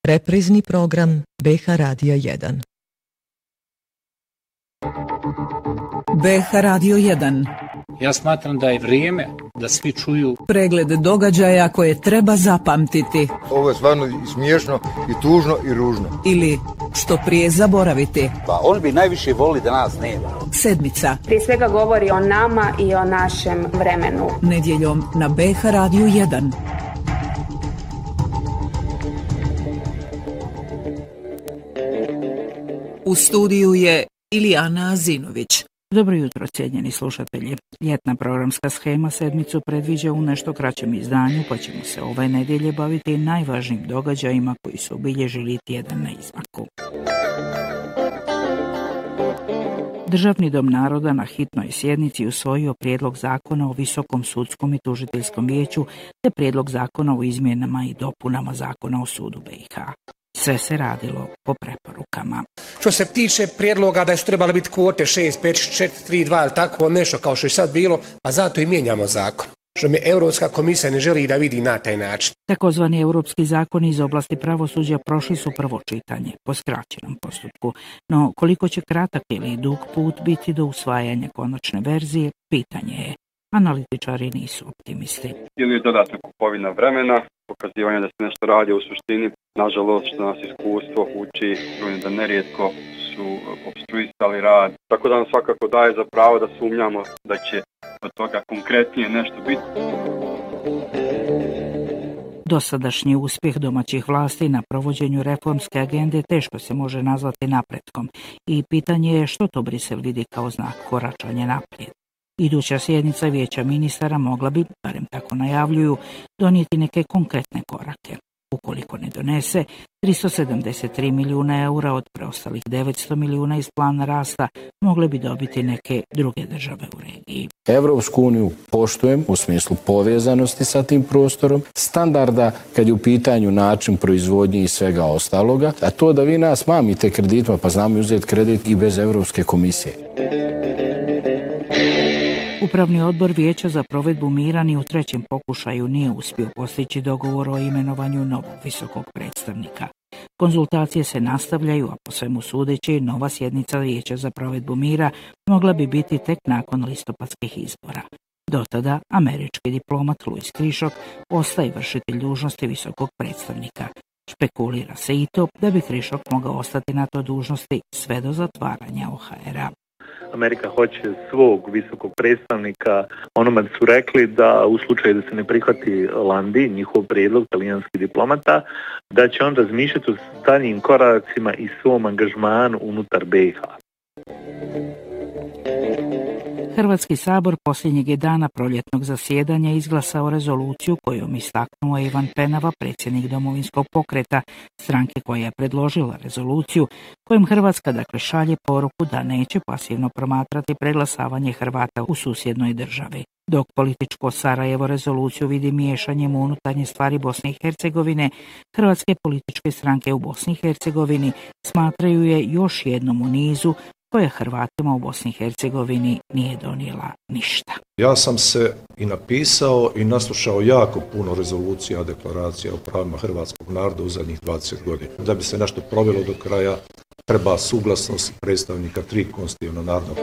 Reprizni program BH Radio 1. BH Radio 1. Ja smatram da je vrijeme da svi čuju pregled događaja koje treba zapamtiti. Ovo je stvarno i smiješno, i tužno, i ružno. Ili što prije zaboraviti. Pa on bi najviše voli da nas nema. Sedmica. Prije svega govori o nama i o našem vremenu. Nedjeljom na BH Radio 1. U studiju je Ilijana Azinović. Dobro jutro, cijenjeni slušatelji. Ljetna programska shema sedmicu predviđa u nešto kraćem izdanju, pa ćemo se ove nedjelje baviti najvažnijim događajima koji su obilježili tjedan na izmaku. Državni dom naroda na hitnoj sjednici usvojio prijedlog zakona o Visokom sudskom i tužiteljskom vijeću te prijedlog zakona o izmjenama i dopunama zakona o sudu BiH. Sve se radilo po preporukama. Što se tiče prijedloga da su trebali biti kvote 6, 5, 4, 3, 2 ili tako nešto kao što je sad bilo, pa zato i mijenjamo zakon. Što mi Europska komisija ne želi da vidi na taj način. Takozvani europski zakoni iz oblasti pravosuđa prošli su prvo čitanje po skraćenom postupku, no koliko će kratak ili dug put biti do usvajanja konačne verzije, pitanje je. Analitičari nisu optimisti. Ili je dodatna kupovina vremena, pokazivanje da se nešto radi u suštini. Nažalost, što nas iskustvo uči da nerijetko su opstruisali rad. Tako da nam svakako daje za pravo da sumnjamo da će od toga konkretnije nešto biti. Dosadašnji uspjeh domaćih vlasti na provođenju reformske agende teško se može nazvati napretkom i pitanje je što to Brisel vidi kao znak koračanja naprijed. Iduća sjednica vijeća ministara mogla bi, barem tako najavljuju, donijeti neke konkretne korake. Ukoliko ne donese, 373 milijuna eura od preostalih 900 milijuna iz plana rasta mogle bi dobiti neke druge države u regiji. Evropsku uniju poštujem u smislu povezanosti sa tim prostorom, standarda kad je u pitanju način proizvodnje i svega ostaloga, a to da vi nas mamite kreditima, pa znamo uzeti kredit i bez Europske komisije. Upravni odbor Vijeća za provedbu mira ni u trećem pokušaju nije uspio postići dogovor o imenovanju novog visokog predstavnika. Konzultacije se nastavljaju, a po svemu sudeći nova sjednica Vijeća za provedbu mira mogla bi biti tek nakon listopadskih izbora. Do tada američki diplomat Louis Krišok ostaje vršitelj dužnosti visokog predstavnika. Špekulira se i to da bi Krišok mogao ostati na toj dužnosti sve do zatvaranja OHR-a. Amerika hoće svog visokog predstavnika, onome su rekli da u slučaju da se ne prihvati Landi, njihov prijedlog, talijanski diplomata, da će on razmišljati o daljnjim koracima i svom angažmanu unutar BiH. Hrvatski sabor posljednjeg je dana proljetnog zasjedanja izglasao rezoluciju kojom istaknuo Ivan Penava, predsjednik Domovinskog pokreta, stranke koja je predložila rezoluciju, kojom Hrvatska dakle šalje poruku da neće pasivno promatrati preglasavanje Hrvata u susjednoj državi. Dok političko Sarajevo rezoluciju vidi miješanjem u unutarnje stvari Bosne i Hercegovine, hrvatske političke stranke u Bosni i Hercegovini smatraju je još jednom u nizu koja Hrvatima u Bosni i Hercegovini nije donijela ništa. Ja sam se i napisao i naslušao jako puno rezolucija, deklaracija o pravima hrvatskog naroda u zadnjih 20 godina. Da bi se nešto provelo do kraja, treba suglasnost predstavnika 3 konstitutivna naroda.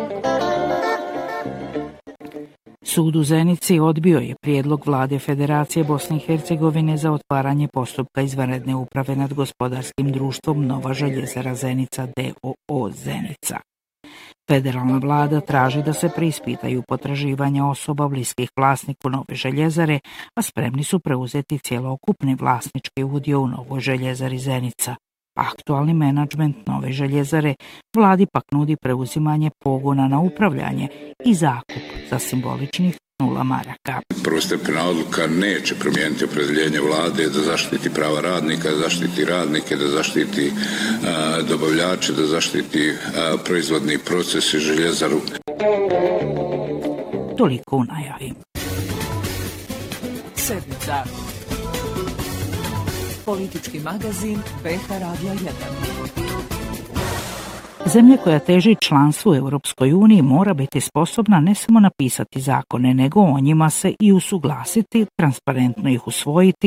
Sud u Zenici odbio je prijedlog vlade Federacije Bosne i Hercegovine za otvaranje postupka izvanredne uprave nad gospodarskim društvom Nova željezara Zenica d.o.o. Zenica. Federalna vlada traži da se preispitaju potraživanja osoba bliskih vlasniku Nove željezare, a spremni su preuzeti cjelokupni vlasnički udio u Novoj željezari Zenica. Aktualni menadžment Nove željezare vladi pak nudi preuzimanje pogona na upravljanje i zakup za simboličnih 0 maraka. Prvostepena odluka neće promijeniti opredjeljenje vlade da zaštiti prava radnika, da zaštiti radnike, da zaštiti dobavljače, da zaštiti proizvodni proces i željezaru. Toliko u najavi. Sedmica. Politički magazin BH Radio 1. Zemlja koja teži članstvu u Europskoj uniji mora biti sposobna ne samo napisati zakone, nego o njima se i usuglasiti, transparentno ih usvojiti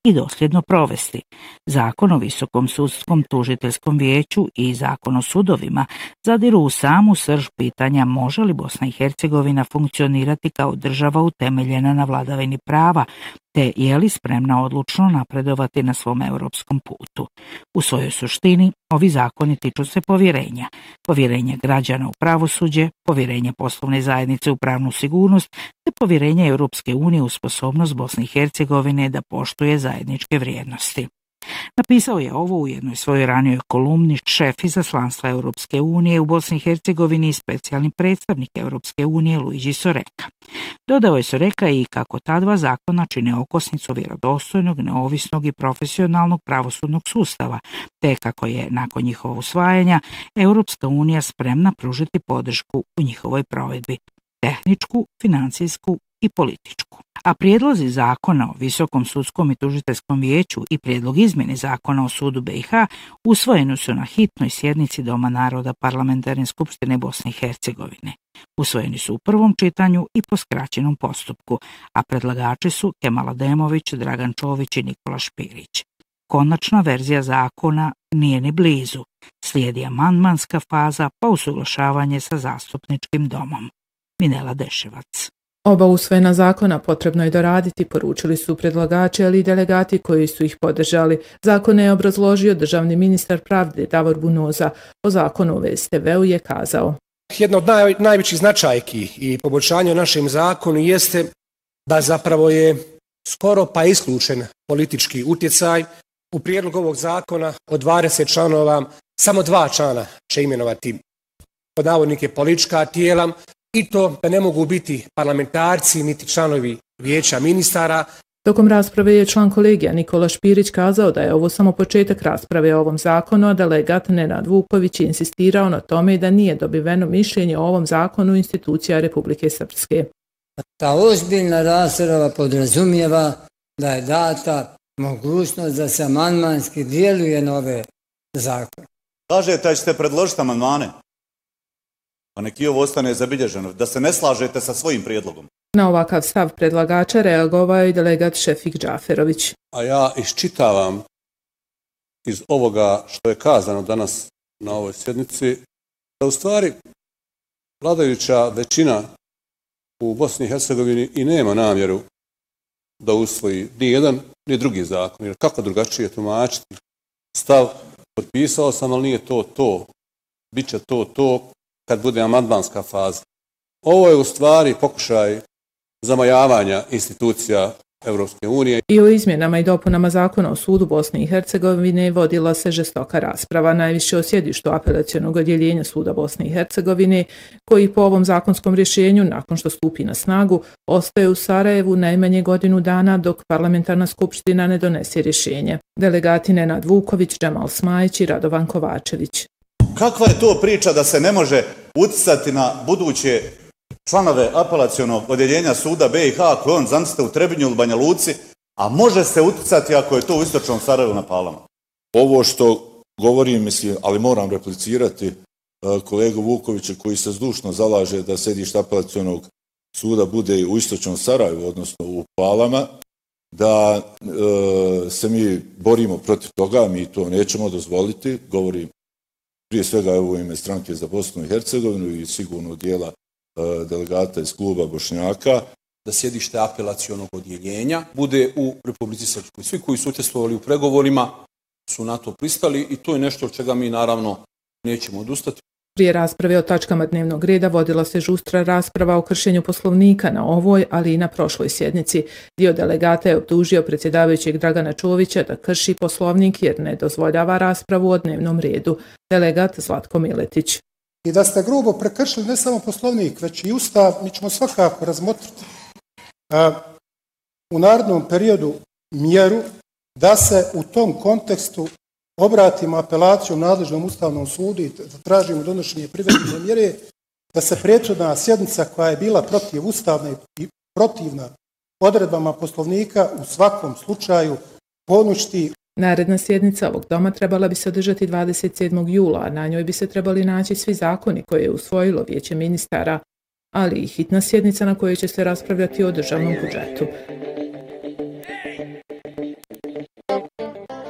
i dosljedno provesti. Zakon o Visokom sudskom tužiteljskom vijeću i Zakon o sudovima zadiru u samu srž pitanja može li Bosna i Hercegovina funkcionirati kao država utemeljena na vladavini prava, te je li spremna odlučno napredovati na svom europskom putu. U svojoj suštini, ovi zakoni tiču se povjerenja. Povjerenja građana u pravosuđe, povjerenja poslovne zajednice u pravnu sigurnost, te povjerenja Europske unije u sposobnost Bosne i Hercegovine da poštuje zajedničke vrijednosti. Napisao je ovo u jednoj svojoj ranijoj kolumni šef izaslanstva Europske unije u Bosni i Hercegovini i specijalni predstavnik Europske unije Luigi Soreka. Dodao je Soreka i kako ta dva zakona čine okosnicu vjerodostojnog, neovisnog i profesionalnog pravosudnog sustava, te kako je nakon njihova usvajanja Europska unija spremna pružiti podršku u njihovoj provedbi, tehničku, financijsku i političku. A prijedlozi zakona o Visokom sudskom i tužiteljskom vijeću i prijedlog izmjene zakona o sudu BiH usvojeni su na hitnoj sjednici Doma naroda Parlamentarne skupštine Bosne i Hercegovine. Usvojeni su u prvom čitanju i po skraćenom postupku, a predlagači su Kemal Ademović, Dragan Čović i Nikola Špirić. Konačna verzija zakona nije ni blizu. Slijedi amandmanska faza pa usuglašavanje sa zastupničkim domom. Minela Deševac. Oba usvojena zakona potrebno je doraditi, poručili su predlagači, ali i delegati koji su ih podržali. Zakone je obrazložio državni ministar pravde Davor Bunoza. O zakonu o VSTV-u je kazao: Jedna od najvećih značajki i poboljšanja u našem zakonu jeste da zapravo je skoro pa isključen politički utjecaj. U prijedlogu ovog zakona od 20 članova samo 2 člana će imenovati pod navodnike politička tijela, i to da ne mogu biti parlamentarci niti članovi vijeća ministara. Tokom rasprave je član kolegija Nikola Špirić kazao da je ovo samo početak rasprave o ovom zakonu, a delegat Nenad Vuković insistirao na tome da nije dobiveno mišljenje o ovom zakonu institucija Republike Srpske. Ta ozbiljna rasprava podrazumijeva da je data mogućnost da se amandmanski djeluje na ove zakone. Kažete da ćete predložiti amandmane, a neki ovo ostane zabilježeno, da se ne slažete sa svojim prijedlogom. Na ovakav stav predlagača reagovao je delegat Šefik Džaferović. A ja iščitavam iz ovoga što je kazano danas na ovoj sjednici, da u stvari vladajuća većina u Bosni i Hercegovini i nema namjeru da usvoji ni jedan ni drugi zakon. Jer kako drugačije tumačiti stav, potpisao sam, ali nije to. Biće to kad bude amandmanska faza. Ovo je u stvari pokušaj zamajavanja institucija Europske unije. I o izmjenama i dopunama zakona o sudu Bosne i Hercegovine vodila se žestoka rasprava, najviše o sjedištu apelacionog odjeljenja suda Bosne i Hercegovine, koji po ovom zakonskom rješenju, nakon što stupi na snagu, ostaje u Sarajevu najmanje godinu dana dok parlamentarna skupština ne donese rješenje. Delegati Nenad Vuković, Džemal Smajić i Radovan Kovačević. Kakva je to priča da se ne može utjecati na buduće članove apelacionog odjeljenja suda BiH ako je on, zamislite, u Trebinju ili Banja Luci, a može se utjecati ako je to u istočnom Sarajevu na Palama? Ovo što govorim, mislim, ali moram replicirati kolegu Vukovića koji se zdušno zalaže da sedište apelacionog suda bude u istočnom Sarajevu, odnosno u Palama, da se mi borimo protiv toga, mi to nećemo dozvoliti, govorim prije svega u ime stranke za Bosnu i Hercegovinu i sigurno dijela delegata iz kluba Bošnjaka. Da sjedište apelacionog odjeljenja bude u Republici Srpskoj. Svi koji su učestvovali u pregovorima su na to pristali i to je nešto od čega mi naravno nećemo odustati. Prije rasprave o tačkama dnevnog reda vodila se žustra rasprava o kršenju Poslovnika na ovoj, ali i na prošloj sjednici. Dio delegata je optužio predsjedavajućeg Dragana Čovića da krši Poslovnik jer ne dozvoljava raspravu o dnevnom redu. Delegat Zlatko Miletić. I da ste grubo prekršili ne samo Poslovnik, već i Ustav, mi ćemo svakako razmotriti u narednom periodu mjeru da se u tom kontekstu obratimo apelacijom nadležnom Ustavnom sudu i da tražimo donošenje privremene mjere, da se prethodna sjednica koja je bila protivustavna i protivna odredbama Poslovnika u svakom slučaju poništi. Naredna sjednica ovog doma trebala bi se održati 27. jula, a na njoj bi se trebali naći svi zakoni koje je usvojilo Vijeće ministara, ali i hitna sjednica na kojoj će se raspravljati o državnom budžetu.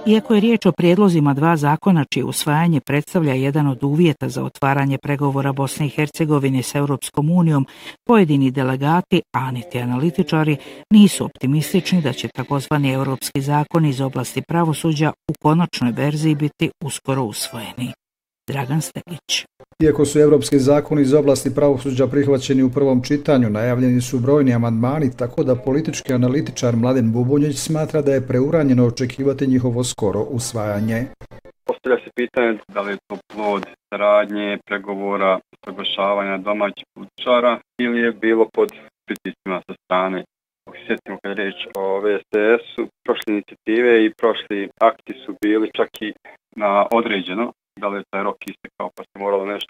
Iako je riječ o prijedlozima dva zakona čije usvajanje predstavlja jedan od uvjeta za otvaranje pregovora Bosne i Hercegovine s Europskom unijom, pojedini delegati, a niti analitičari, nisu optimistični da će takozvani europski zakoni iz oblasti pravosuđa u konačnoj verziji biti uskoro usvojeni. Dragan Stegić. Iako su evropski zakoni iz oblasti pravosuđa prihvaćeni u prvom čitanju, najavljeni su brojni amandmani, tako da politički analitičar Mladen Bubunjić smatra da je preuranjeno očekivati njihovo skoro usvajanje. Postavlja se pitanje da li je to plod saradnje, pregovora, saglašavanja domaćih političara ili je bilo pod pritiscima sa strane. Sjetimo kad je reč o VSS-u, prošle inicijative i prošli akti su bili čak i na određeno. Da li je taj rok istekao pa se moralo nešto